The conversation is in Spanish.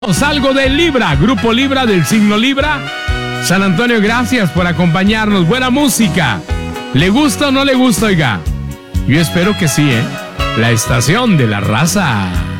Algo de Libra, Grupo Libra del signo Libra. San Antonio, gracias por acompañarnos. Buena música. ¿Le gusta o no le gusta, oiga? Yo espero que sí, ¿eh? La estación de la raza.